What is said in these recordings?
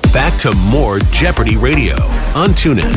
Back to more Jeopardy Radio on TuneIn.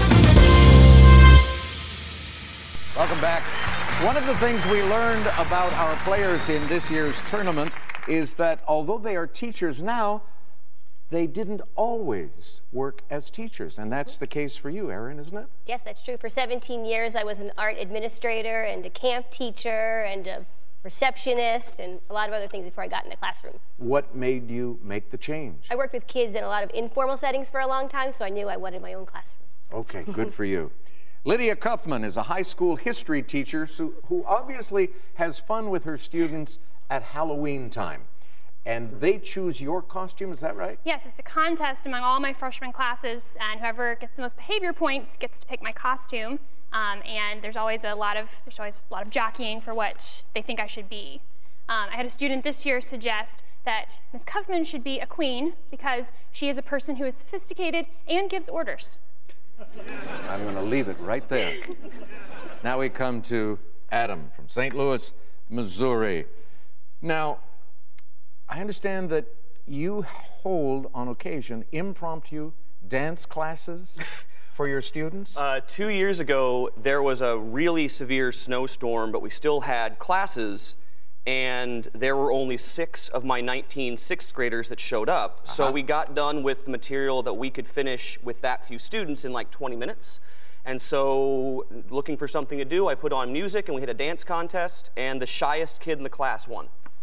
Welcome back. One of the things we learned about our players in this year's tournament is that although they are teachers now, they didn't always work as teachers. And that's the case for you, Erin, isn't it? Yes, that's true. For 17 years, I was an art administrator and a camp teacher and a receptionist and a lot of other things before I got in the classroom. What made you make the change? I worked with kids in a lot of informal settings for a long time, so I knew I wanted my own classroom. Okay, good for you. Lydia Kaufman is a high school history teacher who obviously has fun with her students at Halloween time. And they choose your costume, is that right? Yes, it's a contest among all my freshman classes, and whoever gets the most behavior points gets to pick my costume. And there's always a lot of jockeying for what they think I should be. I had a student this year suggest that Ms. Kaufman should be a queen because she is a person who is sophisticated and gives orders. I'm going to leave it right there. Now we come to Adam from St. Louis, Missouri. Now, I understand that you hold, on occasion, impromptu dance classes for your students? 2 years ago, there was a really severe snowstorm, but we still had classes, and there were only 6 of my 19 sixth graders that showed up. So we got done with the material that we could finish with that few students in like 20 minutes. And so, looking for something to do, I put on music, and we had a dance contest, and the shyest kid in the class won.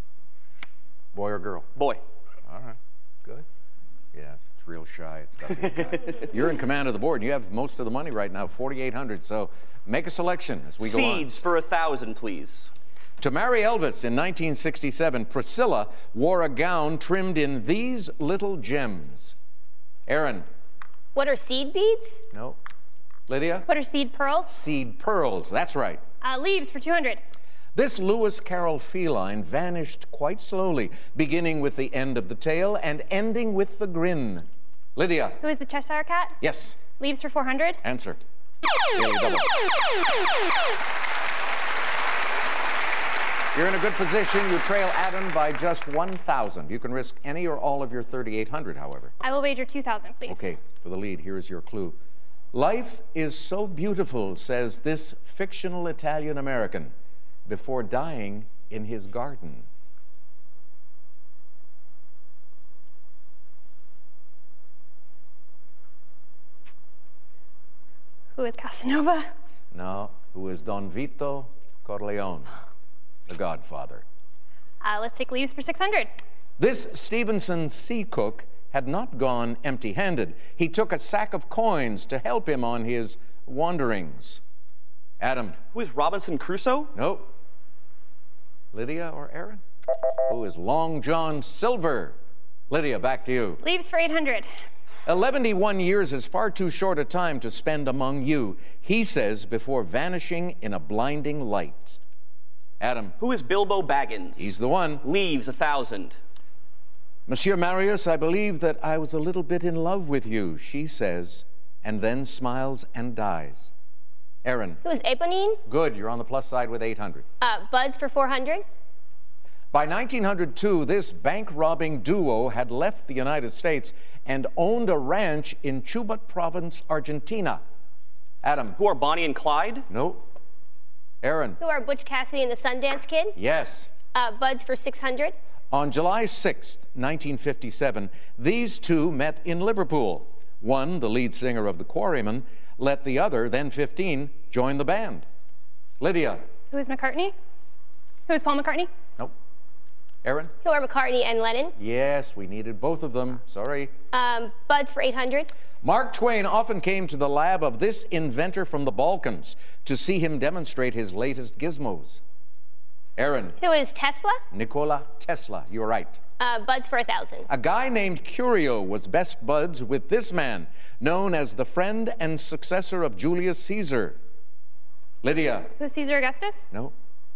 Boy or girl? Boy. All right, good. Yeah, it's real shy. It's got to be a guy. You're in command of the board. You have most of the money right now, $4,800. So make a selection as we go on. Seeds for 1,000, please. To marry Elvis in 1967, Priscilla wore a gown trimmed in these little gems. Erin. What are seed beads? No. Lydia? What are seed pearls? Seed pearls, that's right. Leaves for 200. This Lewis Carroll feline vanished quite slowly, beginning with the end of the tail and ending with the grin. Lydia. Who is the Cheshire Cat? Yes. Leaves for 400. Answer. Daily double. You're in a good position. You trail Adam by just 1,000. You can risk any or all of your 3,800, however. I will wager 2,000, please. Okay, for the lead, here is your clue. Life is so beautiful, says this fictional Italian-American, before dying in his garden. Who is Casanova? No, who is Don Vito Corleone, the Godfather. Let's take leaves for 600. This Stevenson sea cook had not gone empty-handed. He took a sack of coins to help him on his wanderings. Adam. Who is Robinson Crusoe? Nope. Lydia or Erin? Who is Long John Silver? Lydia, back to you. Leaves for 800. 11 years is far too short a time to spend among you, he says before vanishing in a blinding light. Adam. Who is Bilbo Baggins? He's the one. Leaves 1,000. Monsieur Marius, I believe that I was a little bit in love with you, she says, and then smiles and dies. Erin. Who is Eponine? Good, you're on the plus side with 800. Buds for 400. By 1902, this bank-robbing duo had left the United States and owned a ranch in Chubut Province, Argentina. Adam. Who are Bonnie and Clyde? Nope. Erin. Who are Butch Cassidy and the Sundance Kid? Yes. Buds for 600. On July 6th, 1957, these two met in Liverpool. One, the lead singer of the Quarrymen, let the other, then 15, join the band. Lydia. Who is McCartney? Who is Paul McCartney? Nope. Erin? Who are McCartney and Lennon? Yes, we needed both of them. Sorry. Buds for 800. Mark Twain often came to the lab of this inventor from the Balkans to see him demonstrate his latest gizmos. Erin. Who is Tesla? Nikola Tesla. You were right. Buds for 1,000. A guy named Curio was best buds with this man, known as the friend and successor of Julius Caesar. Lydia. Who's Caesar Augustus? No.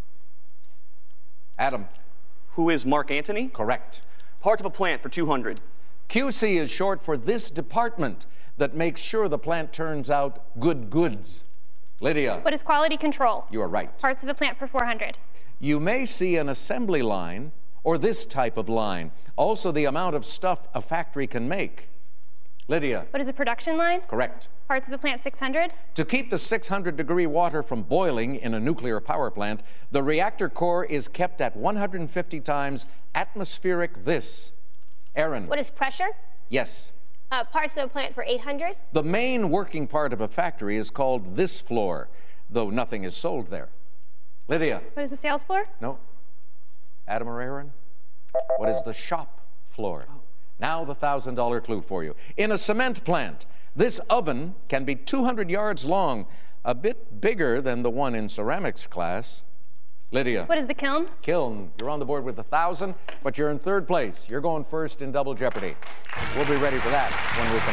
Adam. Who is Mark Antony? Correct. Part of a plant for 200. QC is short for this department that makes sure the plant turns out good goods. Lydia. What is quality control? You are right. Parts of a plant for 400. You may see an assembly line or this type of line. Also the amount of stuff a factory can make. Lydia. What is a production line? Correct. Parts of a plant 600. To keep the 600-degree water from boiling in a nuclear power plant, the reactor core is kept at 150 times atmospheric this. Aaron. What is pressure? Yes. Parts of a plant for 800. The main working part of a factory is called this floor, though nothing is sold there. Lydia. What is the sales floor? No. Adam or Aaron? What is the shop floor? Now the $1,000 clue for you. In a cement plant, this oven can be 200 yards long, a bit bigger than the one in ceramics class. Lydia. What is the kiln? Kiln. You're on the board with 1,000, but you're in third place. You're going first in Double Jeopardy. We'll be ready for that when we come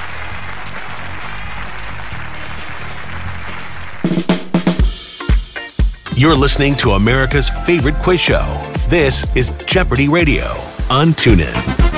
back. You're listening to America's favorite quiz show. This is Jeopardy Radio on TuneIn.